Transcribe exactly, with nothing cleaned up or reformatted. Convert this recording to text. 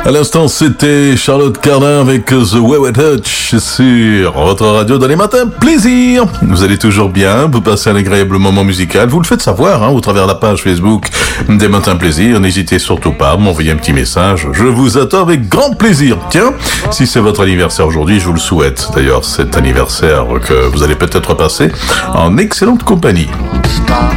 À l'instant, c'était Charlotte Cardin avec The Way We Touch sur votre radio dans les matins. Plaisir. Vous allez toujours bien, vous passez un agréable moment musical. Vous le faites savoir hein, au travers de la page Facebook des Matins Plaisir. N'hésitez surtout pas à m'envoyer un petit message. Je vous attends avec grand plaisir. Tiens, si c'est votre anniversaire aujourd'hui, je vous le souhaite. D'ailleurs, cet anniversaire que vous allez peut-être passer en excellente compagnie.